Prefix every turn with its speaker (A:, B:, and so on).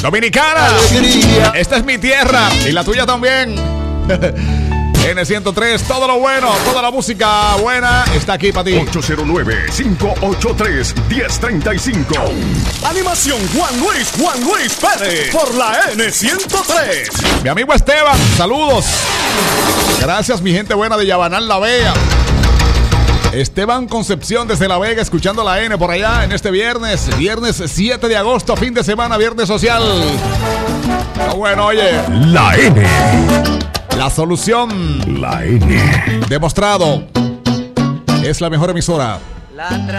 A: Dominicana.
B: Alegría.
A: Esta es mi tierra y la tuya también. N103, todo lo bueno, toda la música buena está aquí para ti.
C: 809-583-1035. Animación Juan Luis Pérez por la N103.
A: Mi amigo Esteban, saludos. Gracias, mi gente buena de Yabanal La Vega. Esteban Concepción desde La Vega, escuchando la N por allá en este viernes 7 de agosto, fin de semana, viernes social. Pero bueno, oye,
C: La N.
A: la solución
C: La N.
A: demostrado es la mejor emisora.